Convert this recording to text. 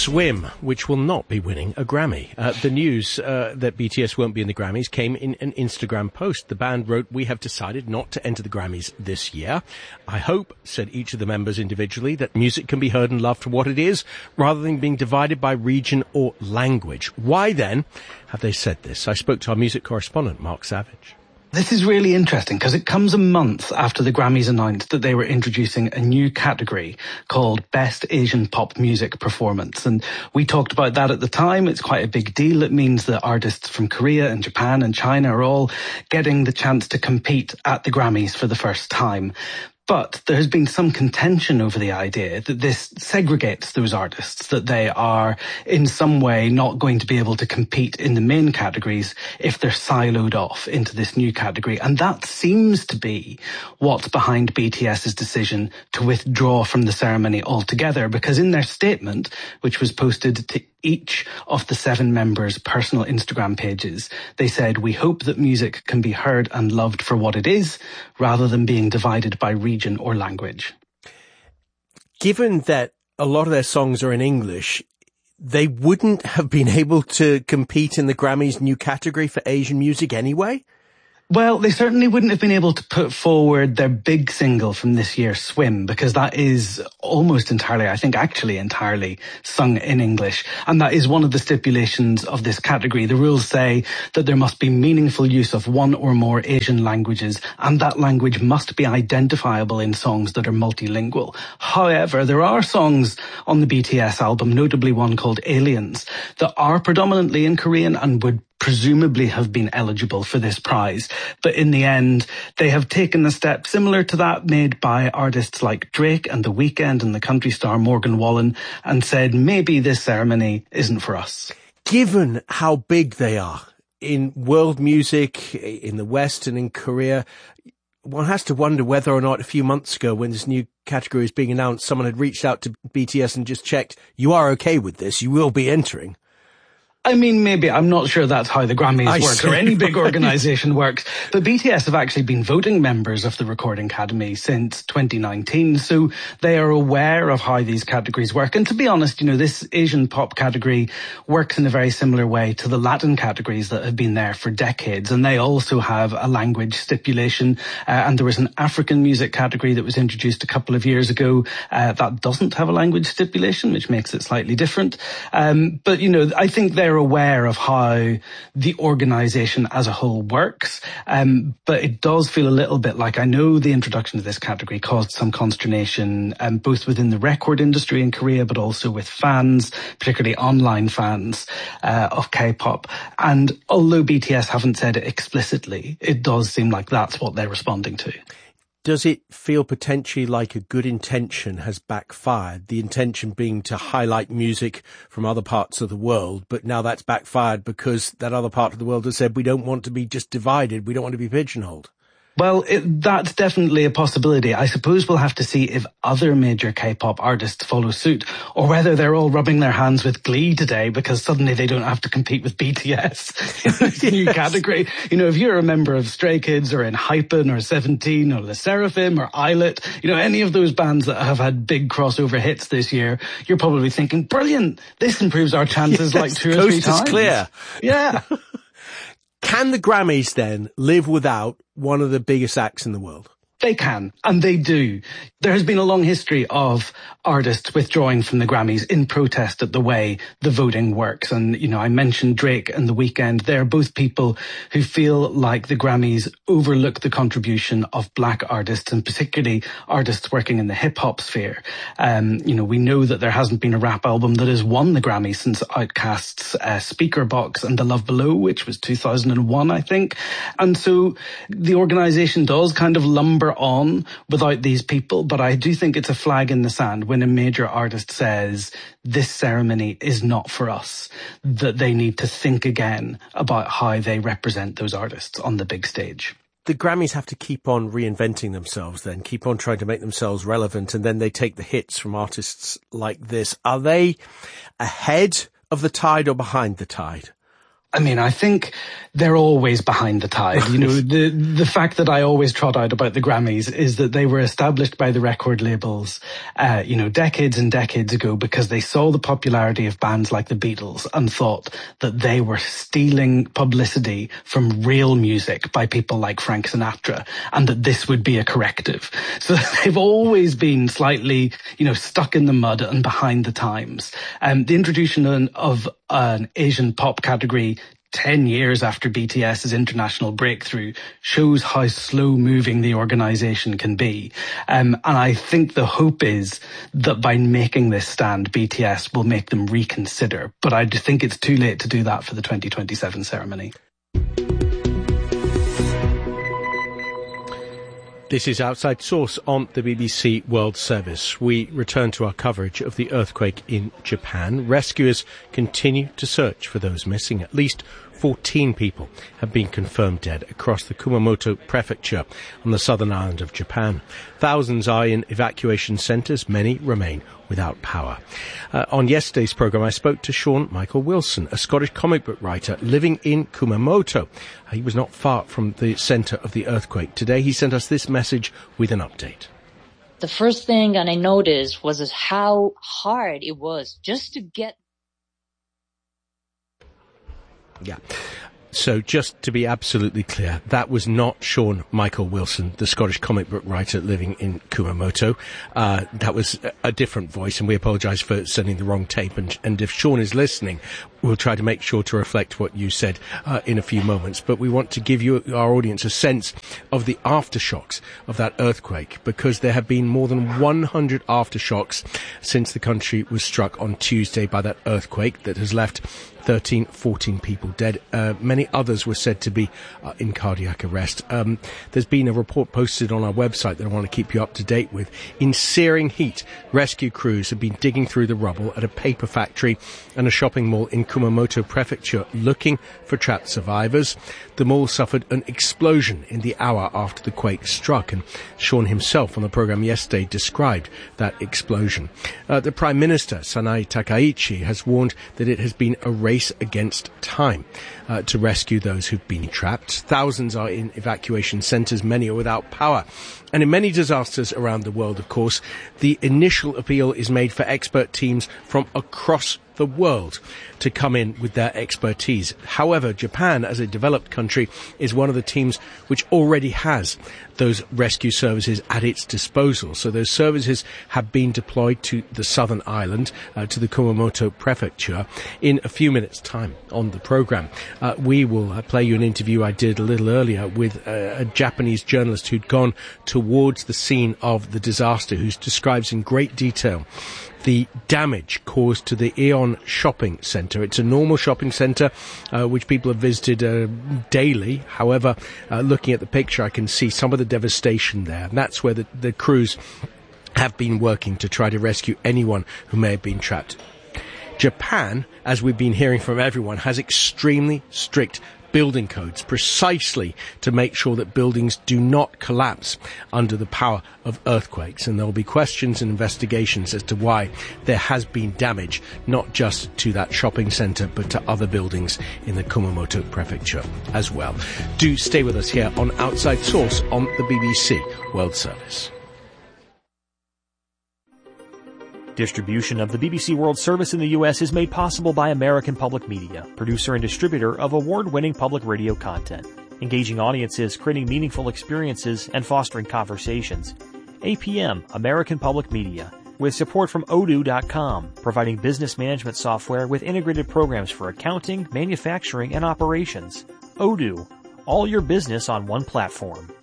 Swim, which will not be winning a Grammy. The news that BTS won't be in the Grammys came in an Instagram post. The band wrote, "We have decided not to enter the Grammys this year. I hope," said each of the members individually, "that music can be heard and loved for what it is, rather than being divided by region or language." Why then have they said this? I spoke to our music correspondent, Mark Savage. This is really interesting because it comes a month after the Grammys announced that they were introducing a new category called Best Asian Pop Music Performance. And we talked about that at the time. It's quite a big deal. It means that artists from Korea and Japan and China are all getting the chance to compete at the Grammys for the first time. But there has been some contention over the idea that this segregates those artists, that they are in some way not going to be able to compete in the main categories if they're siloed off into this new category. And that seems to be what's behind BTS's decision to withdraw from the ceremony altogether, because in their statement, which was posted to each of the 7 members' personal Instagram pages, they said, "We hope that music can be heard and loved for what it is, rather than being divided by region or language." Given that a lot of their songs are in English, they wouldn't have been able to compete in the Grammys' new category for Asian music anyway? Well, they certainly wouldn't have been able to put forward their big single from this year, Swim, because that is almost entirely, I think actually entirely, sung in English. And that is one of the stipulations of this category. The rules say that there must be meaningful use of one or more Asian languages, and that language must be identifiable in songs that are multilingual. However, there are songs on the BTS album, notably one called Aliens, that are predominantly in Korean and would presumably have been eligible for this prize. But in the end, they have taken a step similar to that made by artists like Drake and The Weeknd and the country star Morgan Wallen, and said, maybe this ceremony isn't for us. Given how big they are in world music, in the West and in Korea, one has to wonder whether or not a few months ago when this new category was being announced, someone had reached out to BTS and just checked, "You are okay with this, you will be entering." I mean, maybe. I'm not sure that's how the Grammys work or any big organisation works. But BTS have actually been voting members of the Recording Academy since 2019. So they are aware of how these categories work. And to be honest, you know, this Asian pop category works in a very similar way to the Latin categories that have been there for decades. And they also have a language stipulation. And there was an African music category that was introduced a couple of years ago that doesn't have a language stipulation, which makes it slightly different. But, you know, I think they're aware of how the organisation as a whole works, but it does feel a little bit like, I know the introduction to this category caused some consternation, both within the record industry in Korea, but also with fans, particularly online fans of K-pop. And although BTS haven't said it explicitly, it does seem like that's what they're responding to. Does it feel potentially like a good intention has backfired? The intention being to highlight music from other parts of the world, but now that's backfired because that other part of the world has said, we don't want to be just divided, we don't want to be pigeonholed. Well, that's definitely a possibility. I suppose we'll have to see if other major K-pop artists follow suit, or whether they're all rubbing their hands with glee today because suddenly they don't have to compete with BTS in this new category. You know, if you're a member of Stray Kids or Enhypen or 17 or LE SSERAFIM or Islet, you know, any of those bands that have had big crossover hits this year, you're probably thinking, brilliant, this improves our chances like 2 or 3 times. Coast is clear. Yeah. Can the Grammys then live without one of the biggest acts in the world? They can, and they do. There has been a long history of artists withdrawing from the Grammys in protest at the way the voting works. And, you know, I mentioned Drake and The Weeknd. They're both people who feel like the Grammys overlook the contribution of black artists, and particularly artists working in the hip-hop sphere. You know, we know that there hasn't been a rap album that has won the Grammy since Outkast's Speaker Box and The Love Below, which was 2001, I think. And so the organisation does kind of lumber on without these people, but I do think it's a flag in the sand when a major artist says this ceremony is not for us, that they need to think again about how they represent those artists on the big stage. The Grammys have to keep on reinventing themselves then, keep on trying to make themselves relevant, and then they take the hits from artists like this. Are they ahead of the tide or behind the tide? I mean, I think they're always behind the tide. You know, the fact that I always trot out about the Grammys is that they were established by the record labels, decades and decades ago because they saw the popularity of bands like the Beatles and thought that they were stealing publicity from real music by people like Frank Sinatra and that this would be a corrective. So they've always been slightly, stuck in the mud and behind the times. The introduction of an Asian pop category 10 years after BTS's international breakthrough shows how slow moving the organization can be. And I think the hope is that by making this stand, BTS will make them reconsider. But I think it's too late to do that for the 2027 ceremony. This is Outside Source on the BBC World Service. We return to our coverage of the earthquake in Japan. Rescuers continue to search for those missing. At least 14 people have been confirmed dead across the Kumamoto prefecture on the southern island of Japan. Thousands are in evacuation centres. Many remain without power. On yesterday's programme, I spoke to Sean Michael Wilson, a Scottish comic book writer living in Kumamoto. He was not far from the centre of the earthquake. Today, he sent us this message with an update. The first thing I noticed was how hard it was just to get. Yeah. So just to be absolutely clear, that was not Sean Michael Wilson, the Scottish comic book writer living in Kumamoto. That was a different voice, and we apologise for sending the wrong tape. And if Sean is listening, we'll try to make sure to reflect what you said in a few moments. But we want to give you, our audience, a sense of the aftershocks of that earthquake, because there have been more than 100 aftershocks since the country was struck on Tuesday by that earthquake that has left 14 people dead. Many others were said to be in cardiac arrest. There's been a report posted on our website that I want to keep you up to date with. In searing heat, rescue crews have been digging through the rubble at a paper factory and a shopping mall in Kumamoto Prefecture looking for trapped survivors. The mall suffered an explosion in the hour after the quake struck, and Sean himself on the programme yesterday described that explosion. The Prime Minister, Sanae Takaichi, has warned that it has been a race against time to rescue those who've been trapped. Thousands are in evacuation centres, many are without power. And in many disasters around the world, of course, the initial appeal is made for expert teams from across the world to come in with their expertise. However, Japan, as a developed country, is one of the teams which already has those rescue services at its disposal. So those services have been deployed to the southern island, to the Kumamoto prefecture, in a few minutes' time on the programme. We will play you an interview I did a little earlier with a Japanese journalist who'd gone towards the scene of the disaster, who describes in great detail the damage caused to the Aeon shopping centre. It's a normal shopping centre which people have visited daily. However, looking at the picture, I can see some of the devastation there. And that's where the crews have been working to try to rescue anyone who may have been trapped. Japan, as we've been hearing from everyone, has extremely strict building codes precisely to make sure that buildings do not collapse under the power of earthquakes. And there will be questions and investigations as to why there has been damage, not just to that shopping centre, but to other buildings in the Kumamoto prefecture as well. Do stay with us here on Outside Source on the BBC World Service. Distribution of the BBC World Service in the U.S. is made possible by American Public Media, producer and distributor of award-winning public radio content, engaging audiences, creating meaningful experiences, and fostering conversations. APM, American Public Media, with support from Odoo.com, providing business management software with integrated programs for accounting, manufacturing, and operations. Odoo, all your business on one platform.